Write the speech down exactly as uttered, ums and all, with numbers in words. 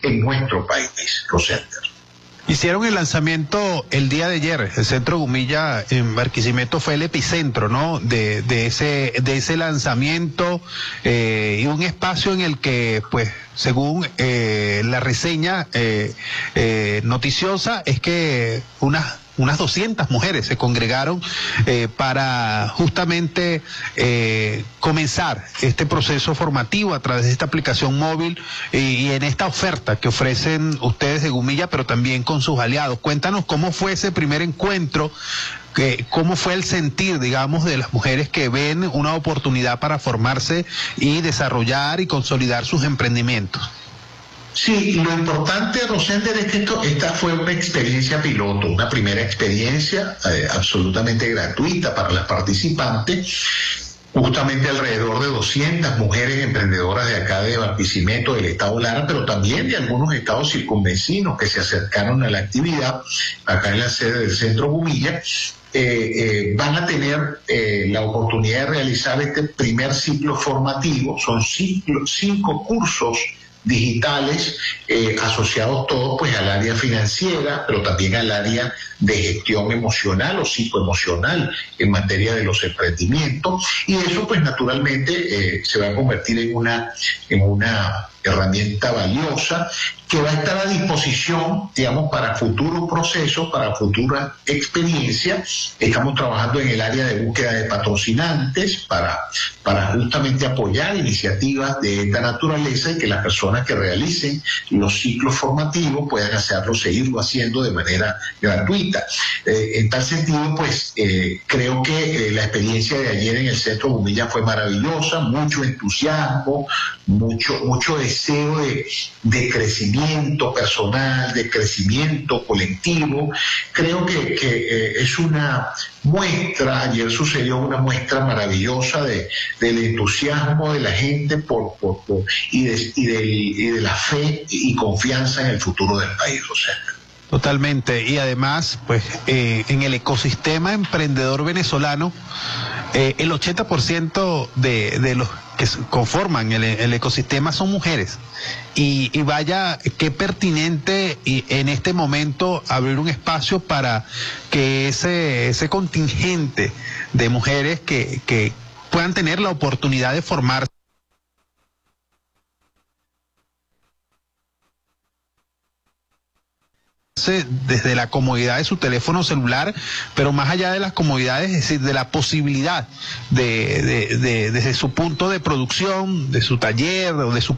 en nuestro país, Rosender. Hicieron el lanzamiento el día de ayer. El Centro Gumilla en Barquisimeto fue el epicentro, ¿no? De, de ese, de ese lanzamiento eh, y un espacio en el que, pues, según eh, la reseña eh, eh, noticiosa, es que unas unas doscientas mujeres se congregaron eh, para justamente eh, comenzar este proceso formativo a través de esta aplicación móvil y, y en esta oferta que ofrecen ustedes de Gumilla, pero también con sus aliados. Cuéntanos cómo fue ese primer encuentro, que, cómo fue el sentir, digamos, de las mujeres que ven una oportunidad para formarse y desarrollar y consolidar sus emprendimientos. Sí, lo importante, Rosender, es que esto, esta fue una experiencia piloto, una primera experiencia eh, absolutamente gratuita para las participantes. Justamente alrededor de doscientas mujeres emprendedoras de acá de Barquisimeto, del estado Lara, pero también de algunos estados circunvecinos que se acercaron a la actividad acá en la sede del Centro Gumilla. Eh, eh, van a tener eh, la oportunidad de realizar este primer ciclo formativo. Son ciclo, cinco cursos digitales eh, asociados todos pues al área financiera, pero también al área de gestión emocional o psicoemocional en materia de los emprendimientos, y eso pues naturalmente eh, se va a convertir en una, en una herramienta valiosa que va a estar a disposición, digamos, para futuros procesos, para futura experiencia. Estamos trabajando en el área de búsqueda de patrocinantes para, para justamente apoyar iniciativas de esta naturaleza y que las personas que realicen los ciclos formativos puedan hacerlo, seguirlo haciendo de manera gratuita. Eh, en tal sentido, pues, eh, creo que eh, la experiencia de ayer en el Centro Gumilla fue maravillosa, mucho entusiasmo, mucho, mucho deseo de, de crecimiento personal, de crecimiento colectivo. Creo que, que eh, es una muestra, ayer sucedió una muestra maravillosa de, del entusiasmo de la gente por, por, por, y, de, y, de, y de la fe y confianza en el futuro del país, o sea. Totalmente, y además, pues, eh, en el ecosistema emprendedor venezolano, eh, el ochenta por ciento de, de los que conforman el, el ecosistema son mujeres. Y, y vaya, qué pertinente y en este momento abrir un espacio para que ese, ese contingente de mujeres que, que puedan tener la oportunidad de formarse desde la comodidad de su teléfono celular, pero más allá de las comodidades, es decir, de la posibilidad de, de, de desde su punto de producción, de su taller o de su